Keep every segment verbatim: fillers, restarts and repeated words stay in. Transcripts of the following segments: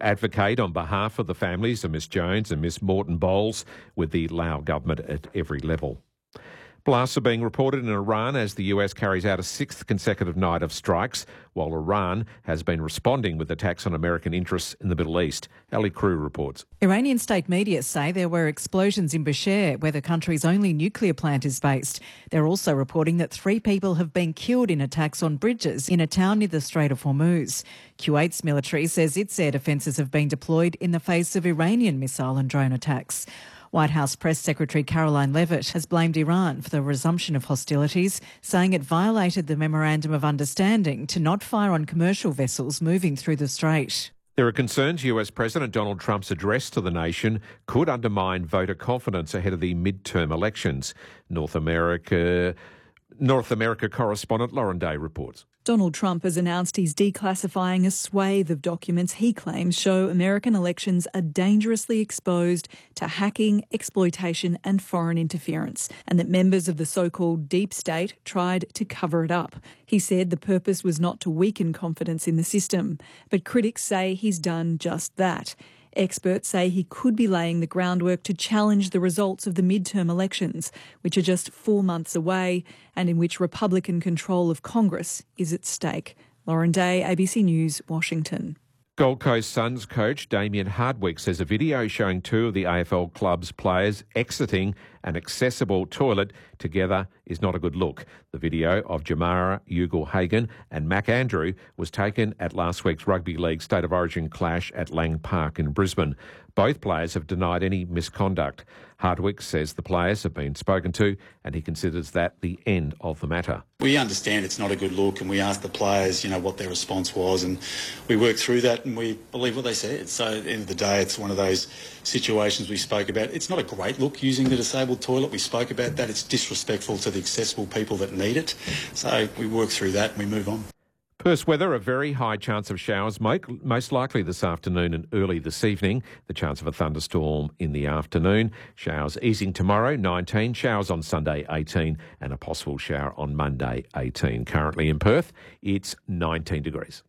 advocate on behalf of the families of Miss Jones and Miss Morton Bowles with the Lao government at every level. Blasts are being reported in Iran as the U S carries out a sixth consecutive night of strikes, while Iran has been responding with attacks on American interests in the Middle East. Ali Crew reports. Iranian state media say there were explosions in Bushehr, where the country's only nuclear plant is based. They're also reporting that three people have been killed in attacks on bridges in a town near the Strait of Hormuz. Kuwait's military says its air defences have been deployed in the face of Iranian missile and drone attacks. White House Press Secretary Caroline Leavitt has blamed Iran for the resumption of hostilities, saying it violated the Memorandum of Understanding to not fire on commercial vessels moving through the strait. There are concerns U S President Donald Trump's address to the nation could undermine voter confidence ahead of the midterm elections. North America, North America correspondent Lauren Day reports. Donald Trump has announced he's declassifying a swathe of documents he claims show American elections are dangerously exposed to hacking, exploitation and foreign interference, and that members of the so-called deep state tried to cover it up. He said the purpose was not to weaken confidence in the system, but critics say he's done just that. Experts say he could be laying the groundwork to challenge the results of the midterm elections, which are just four months away and in which Republican control of Congress is at stake. Lauren Day, A B C News, Washington. Gold Coast Suns coach Damien Hardwick says a video showing two of the A F L club's players exiting an accessible toilet together is not a good look. The video of Jamara Ugle-Hagan and Mac Andrew was taken at last week's Rugby League State of Origin clash at Lang Park in Brisbane. Both players have denied any misconduct. Hardwick says the players have been spoken to and he considers that the end of the matter. We understand it's not a good look and we asked the players, you know, what their response was and we worked through that and we believe what they said. So at the end of the day, it's one of those situations we spoke about. It's not a great look using the disabled toilet. We spoke about that. It's disrespectful to the accessible people that need it. So we work through that and we move on. Perth weather, a very high chance of showers, most likely this afternoon and early this evening. The chance of a thunderstorm in the afternoon. Showers easing tomorrow, nineteen. Showers on Sunday, eighteen. And a possible shower on Monday, eighteen. Currently in Perth, it's nineteen degrees.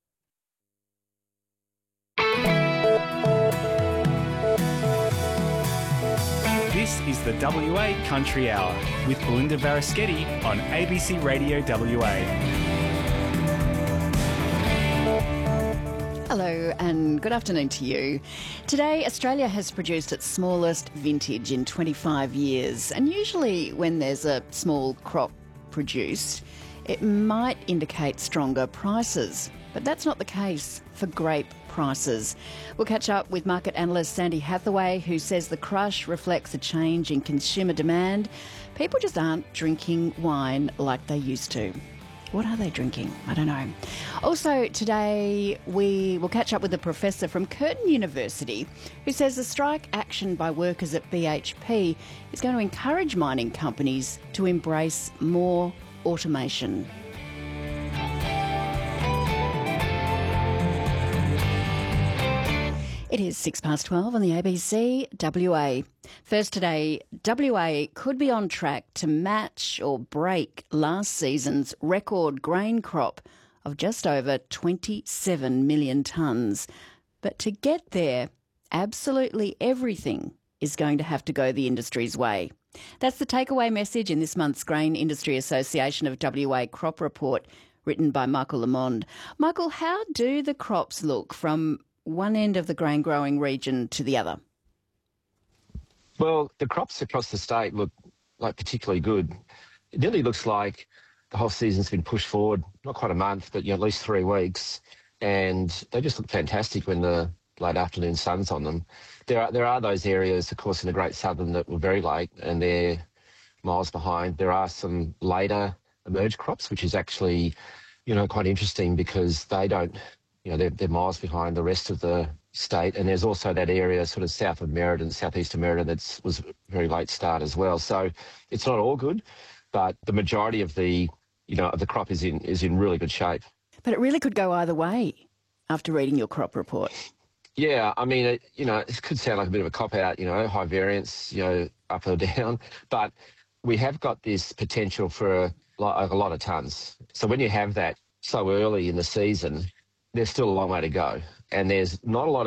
This is the W A Country Hour with Belinda Varaschetti on A B C Radio W A. Hello and good afternoon to you. Today, Australia has produced its smallest vintage in twenty-five years, and usually when there's a small crop produced, it might indicate stronger prices, but that's not the case for grape prices. We'll catch up with market analyst Sandy Hathaway, who says the crush reflects a change in consumer demand. People just aren't drinking wine like they used to. What are they drinking? I don't know. Also today we will catch up with a professor from Curtin University who says the strike action by workers at B H P is going to encourage mining companies to embrace more automation. It is six past twelve on the A B C W A. First today, W A could be on track to match or break last season's record grain crop of just over twenty-seven million tonnes. But to get there, absolutely everything is going to have to go the industry's way. That's the takeaway message in this month's Grain Industry Association of W A crop report, written by Michael Lamond. Michael, how do the crops look from one end of the grain growing region to the other? Well, the crops across the state look like particularly good. It nearly looks like the whole season's been pushed forward, not quite a month, but you know, at least three weeks. And they just look fantastic when the late afternoon sun's on them. There are, there are those areas, of course, in the Great Southern that were very late and they're miles behind. There are some later emerge crops, which is actually, you know, quite interesting because they don't, you know, they're, they're miles behind the rest of the state. And there's also that area sort of south of Merredin, southeast of Merredin, that was a very late start as well. So it's not all good, but the majority of the, you know, of the crop is in is in really good shape. But it really could go either way after reading your crop report. Yeah, I mean, it, you know, it could sound like a bit of a cop-out, you know, high variance, you know, up or down, but we have got this potential for a lot, a lot of tonnes. So when you have that so early in the season, there's still a long way to go. And there's not a lot of